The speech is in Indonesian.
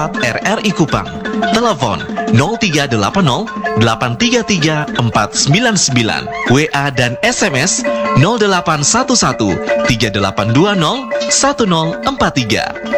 Sekretariat RRI Kupang. Telepon 0380 833 499, WA dan SMS 0811 3820 1043.